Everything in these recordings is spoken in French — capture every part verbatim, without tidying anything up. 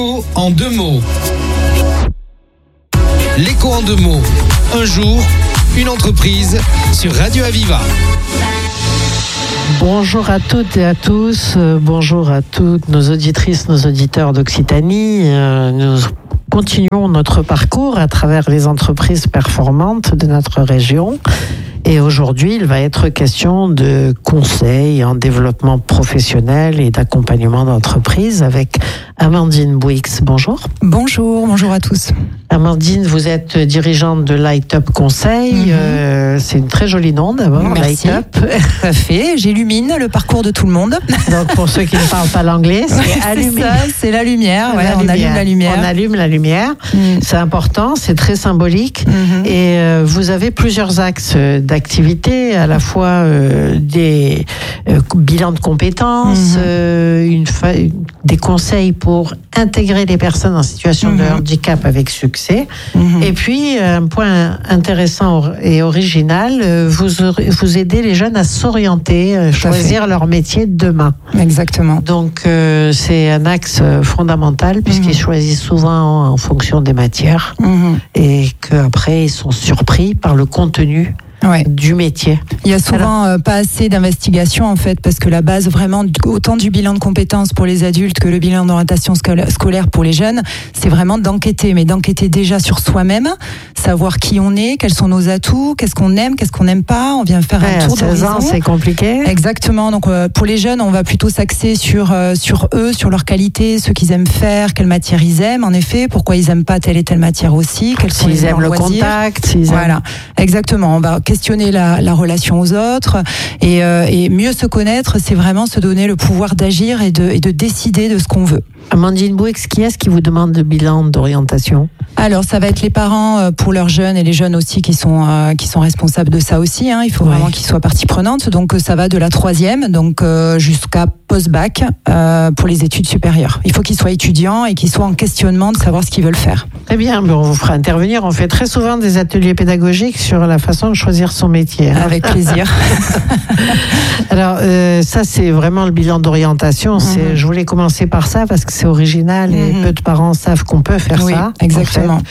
En deux mots. L'écho en deux mots. Un jour, une entreprise sur Radio Aviva. Bonjour à toutes et à tous. Bonjour à toutes nos auditrices, nos auditeurs d'Occitanie. Nous continuons notre parcours à travers les entreprises performantes de notre région. Et aujourd'hui, il va être question de conseils en développement professionnel et d'accompagnement d'entreprise avec Amandine Bouix. Bonjour. Bonjour, bonjour à tous. Amandine, vous êtes dirigeante de Light Up Conseil. Mm-hmm. Euh, c'est une très jolie nom d'abord, Merci. Light Up. Tout à fait. J'illumine le parcours de tout le monde. Donc pour ceux qui ne parlent pas l'anglais, c'est ouais, allumer. C'est ça, c'est la lumière. Ouais, la on lumière. allume la lumière. On allume la lumière. Mm. C'est important, c'est très symbolique. Mm-hmm. Et euh, vous avez plusieurs axes d'activité, à la fois euh, des euh, bilans de compétences, mm-hmm. euh, une fa- des conseils pour intégrer les personnes en situation mm-hmm. de handicap avec succès. Mm-hmm. Et puis, un point intéressant et original, vous, vous aidez les jeunes à s'orienter, à choisir leur métier de demain. Exactement. Donc, euh, c'est un axe fondamental puisqu'ils mm-hmm. choisissent souvent en, en fonction des matières mm-hmm. et qu'après, ils sont surpris par le contenu Ouais. du métier. Il y a souvent euh, pas assez d'investigation en fait, parce que la base vraiment, autant du bilan de compétences pour les adultes que le bilan d'orientation scolaire pour les jeunes, c'est vraiment d'enquêter, mais d'enquêter déjà sur soi-même, savoir qui on est, quels sont nos atouts, qu'est-ce qu'on aime, qu'est-ce qu'on n'aime pas, on vient faire ouais, un tour d'horizon. seize ans, c'est compliqué. Exactement, donc euh, pour les jeunes, on va plutôt s'axer sur, euh, sur eux, sur leurs qualités, ce qu'ils aiment faire, quelle matière ils aiment en effet, pourquoi ils aiment pas telle et telle matière aussi, quels sont s'ils les aiment le loisirs. Contact, s'ils voilà, aiment... exactement, on va questionner la, la relation aux autres et, euh, et mieux se connaître, c'est vraiment se donner le pouvoir d'agir et de, et de décider de ce qu'on veut. Amandine Bouix, qui est-ce qui vous demande le bilan d'orientation ? Alors, ça va être les parents pour leurs jeunes et les jeunes aussi qui sont euh, qui sont responsables de ça aussi. Hein. Il faut ouais. vraiment qu'ils soient partie prenante. Donc, ça va de la troisième, donc euh, jusqu'à post-bac euh, pour les études supérieures. Il faut qu'ils soient étudiants et qu'ils soient en questionnement de savoir ce qu'ils veulent faire. Très bien. Bon, on vous fera intervenir. On fait très souvent des ateliers pédagogiques sur la façon de choisir son métier. Hein. Avec plaisir. Alors, euh, ça, c'est vraiment le bilan d'orientation. Mm-hmm. C'est, je voulais commencer par ça parce que c'est original et mm-hmm. peu de parents savent qu'on peut faire oui, ça. Exactement. En fait.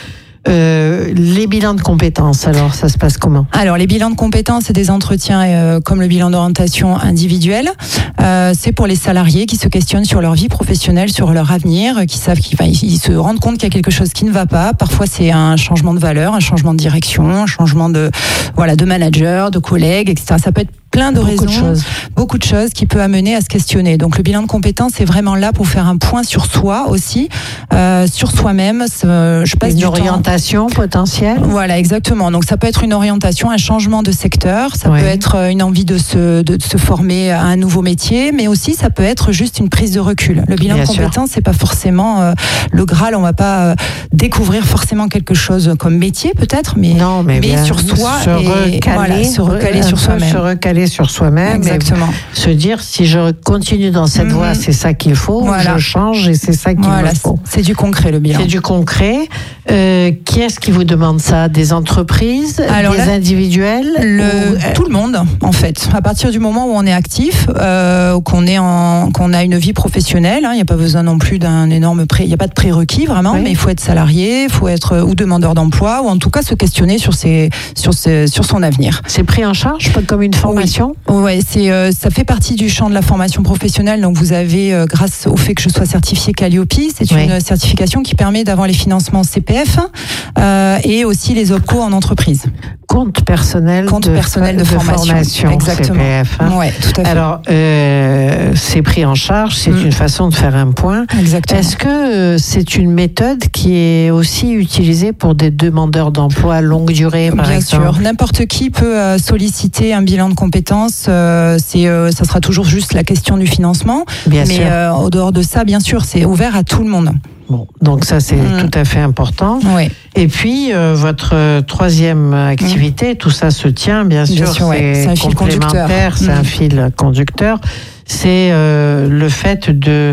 Euh, les bilans de compétences, alors ça se passe comment ? Alors les bilans de compétences, c'est des entretiens euh, comme le bilan d'orientation individuel. Euh, c'est pour les salariés qui se questionnent sur leur vie professionnelle, sur leur avenir, qui savent qu'ils enfin, ils se rendent compte qu'il y a quelque chose qui ne va pas. Parfois c'est un changement de valeur, un changement de direction, un changement de voilà de manager, de collègues, et cetera. Ça peut être plein de beaucoup raisons, de choses. beaucoup de choses qui peut amener à se questionner. Donc le bilan de compétences est vraiment là pour faire un point sur soi aussi, euh, sur soi-même. Je passe une du orientation temps. potentielle. Voilà, exactement. Donc ça peut être une orientation, un changement de secteur, ça ouais. peut être une envie de se de, de se former à un nouveau métier, mais aussi ça peut être juste une prise de recul. Le bilan bien de compétences, c'est pas forcément euh, le Graal. On va pas euh, découvrir forcément quelque chose comme métier peut-être, mais non, mais, mais sur soi se et recaler, voilà, se recaler sur soi-même. Se recaler sur soi-même. Exactement. Et se dire, si je continue dans cette mmh. voie, c'est ça qu'il faut, voilà. je change et c'est ça qu'il voilà, me faut. C'est du concret, le bilan. C'est du concret. Euh, qui est-ce qui vous demande ça ? Des entreprises ? Alors, des là, individuels le, ou... Tout le monde, en fait. À partir du moment où on est actif, euh, qu'on, est en, qu'on a une vie professionnelle, il hein, n'y a pas besoin non plus d'un énorme pré... Il n'y a pas de prérequis, vraiment, oui. mais il faut être salarié, il faut être ou demandeur d'emploi, ou en tout cas se questionner sur, ses, sur, ses, sur son avenir. C'est pris en charge, pas comme une formation ? Oui. Ouais, c'est, euh, ça fait partie du champ de la formation professionnelle. Donc vous avez, euh, grâce au fait que je sois certifiée Calliope, c'est oui. une certification qui permet d'avoir les financements C P F euh, et aussi les O P C O en entreprise. Compte personnel, Compte de, personnel de, de formation. formation, exactement. C P F. Hein. Ouais, tout à fait. Alors, euh, c'est pris en charge, c'est mmh. une façon de faire un point. Exactement. Est-ce que euh, c'est une méthode qui est aussi utilisée pour des demandeurs d'emploi à longue durée, par Bien exemple ? sûr, n'importe qui peut euh, solliciter un bilan de compétences. Euh, c'est, euh, ça sera toujours juste la question du financement. Bien mais sûr. Euh, au dehors de ça, bien sûr, c'est ouvert à tout le monde. Bon, donc ça c'est mmh. tout à fait important. Oui. Et puis euh, votre euh, troisième activité, mmh. tout ça se tient bien sûr, bien sûr c'est, ouais. c'est un fil conducteur. C'est mmh. un fil conducteur. C'est euh, le fait de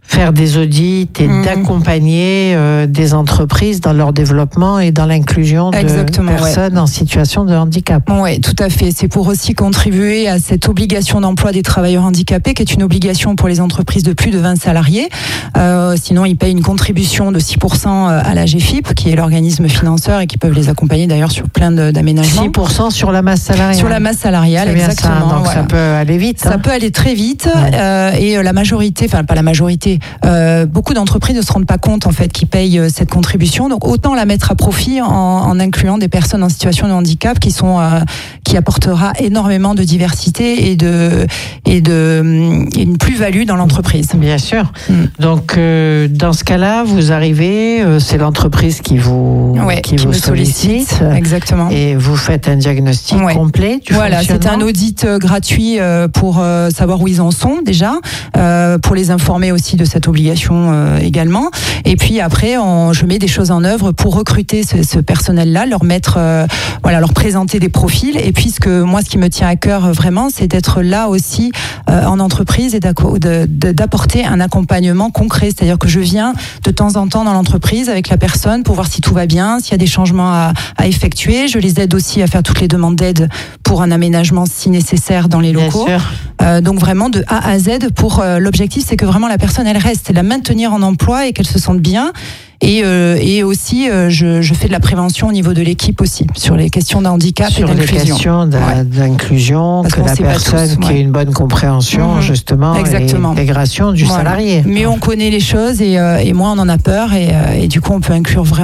faire des audits et mmh. d'accompagner euh, des entreprises dans leur développement et dans l'inclusion de Exactement, personnes ouais. en situation de handicap. Oui, tout à fait. C'est pour aussi contribuer à cette obligation d'emploi des travailleurs handicapés, qui est une obligation pour les entreprises de plus de vingt salariés. Euh, sinon, ils payent une contribution de six pour cent à la G F I P, qui est l'organisme financeur et qui peuvent les accompagner d'ailleurs sur plein de, d'aménagements. six pour cent sur la masse salariale. Sur la masse salariale, exactement. Ça, donc voilà. ça peut aller vite. Ça hein. peut aller très vite Ouais. euh, et la majorité, enfin pas la majorité, euh, beaucoup d'entreprises ne se rendent pas compte en fait qu'ils payent euh, cette contribution. Donc autant la mettre à profit en, en incluant des personnes en situation de handicap qui sont euh, qui apportera énormément de diversité et de et de et une plus-value dans l'entreprise. Bien sûr. Mm. Donc euh, dans ce cas-là, vous arrivez, euh, c'est l'entreprise qui vous Ouais, qui, qui vous me sollicite, sollicite, exactement. et vous faites un diagnostic Ouais. complet du Voilà, c'est fonctionnement. un audit euh, gratuit euh, pour euh, savoir où ils en sont déjà, euh, pour les informer aussi de cette obligation euh, également. Et puis après, on, je mets des choses en œuvre pour recruter ce, ce personnel-là, leur mettre, euh, voilà, leur présenter des profils. Et puis ce que moi, ce qui me tient à cœur euh, vraiment, c'est d'être là aussi euh, en entreprise et d'acco- de, de, d'apporter un accompagnement concret. C'est-à-dire que je viens de temps en temps dans l'entreprise avec la personne pour voir si tout va bien, s'il y a des changements à, à effectuer. Je les aide aussi à faire toutes les demandes d'aide pour un aménagement si nécessaire dans les locaux. Bien sûr. Euh, donc vraiment de A à Z pour euh, l'objectif, c'est que vraiment la personne elle reste, la maintenir en emploi et qu'elle se sente bien. Et, euh, et aussi, euh, je, je fais de la prévention au niveau de l'équipe aussi, sur les questions de handicap Sur et les d'inclusion. questions d'in- Ouais. d'inclusion, Parce que qu'on la sait pas personne tous, qui ouais. ait une bonne compréhension, Mhm. justement, Exactement. et l'intégration du Voilà. salarié. Mais on connaît les choses et, euh, et moins on en a peur et, euh, et du coup on peut inclure vraiment